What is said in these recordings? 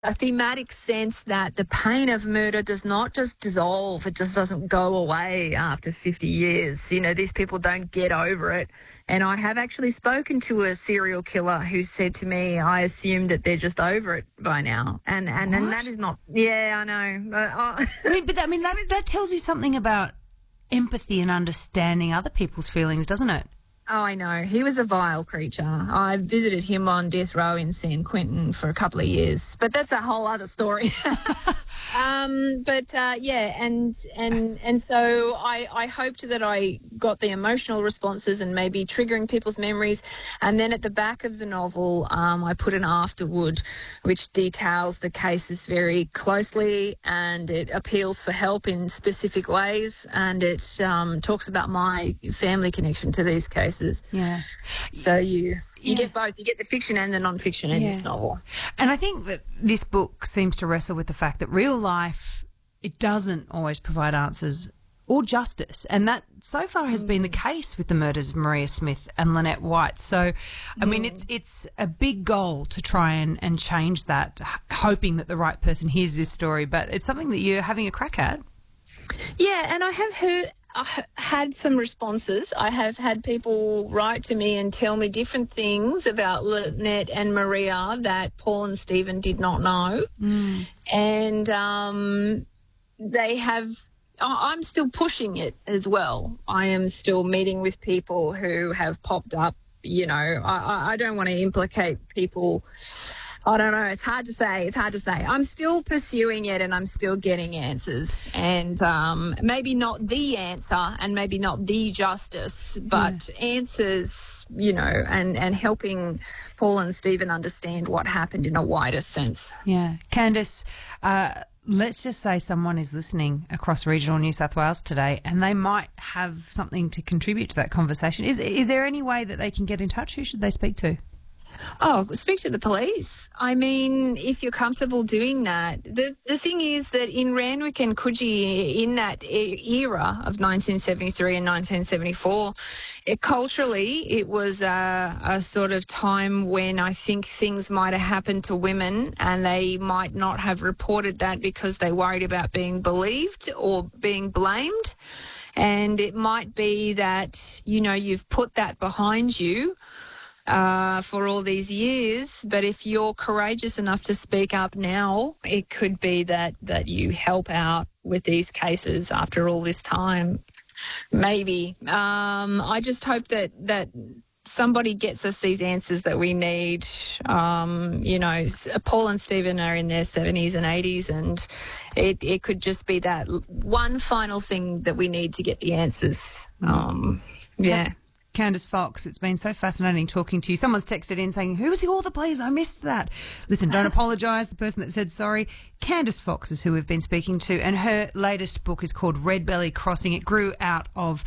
a thematic sense that the pain of murder does not just dissolve. It just doesn't go away after 50 years. You know, these people don't get over it. And I have actually spoken to a serial killer who said to me, I assume that they're just over it by now. And that is not, yeah, I know. That tells you something about empathy and understanding other people's feelings, doesn't it? Oh, I know. He was a vile creature. I visited him on death row in San Quentin for a couple of years, but that's a whole other story. And so I hoped that I got the emotional responses and maybe triggering people's memories. And then at the back of the novel, I put an afterword which details the cases very closely, and it appeals for help in specific ways, and it talks about my family connection to these cases. Yeah. So you get both. You get the fiction and the non-fiction in this novel. And I think that this book seems to wrestle with the fact that real life, it doesn't always provide answers or justice. And that so far has been the case with the murders of Maria Smith and Lynette White. So, I mean, it's a big goal to try and change that, hoping that the right person hears this story. But it's something that you're having a crack at. Yeah, and I had some responses. I have had people write to me and tell me different things about Lynette and Maria that Paul and Stephen did not know. And they have... I'm still pushing it as well. I am still meeting with people who have popped up. You know, I don't want to implicate people. I don't know. It's hard to say. I'm still pursuing it, and I'm still getting answers. And maybe not the answer and maybe not the justice, but answers, you know, and helping Paul and Stephen understand what happened in a wider sense. Yeah. Candice, let's just say someone is listening across regional New South Wales today and they might have something to contribute to that conversation. Is there any way that they can get in touch? Who should they speak to? Oh, speak to the police. I mean, if you're comfortable doing that. The thing is that in Randwick and Coogee, in that era of 1973 and 1974, culturally it was a sort of time when I think things might have happened to women and they might not have reported that because they worried about being believed or being blamed. And it might be that, you know, you've put that behind you for all these years, but if you're courageous enough to speak up now, it could be that you help out with these cases after all this time. Maybe. I just hope that somebody gets us these answers that we need. You know, Paul and Stephen are in their 70s and 80s, and it could just be that one final thing that we need to get the answers. Yeah. Candice Fox, it's been so fascinating talking to you. Someone's texted in saying, who was the author, please? I missed that. Listen, don't apologise. The person that said sorry. Candice Fox is who we've been speaking to, and her latest book is called Red Belly Crossing. It grew out of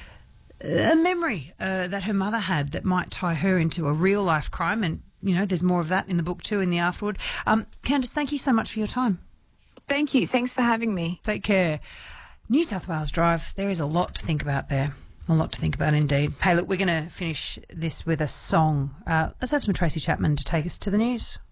a memory that her mother had that might tie her into a real-life crime, and, you know, there's more of that in the book too, in the afterward. Candice, thank you so much for your time. Thank you. Thanks for having me. Take care. New South Wales Drive, there is a lot to think about there. A lot to think about indeed. Hey, look, we're going to finish this with a song. Let's have some Tracy Chapman to take us to the news.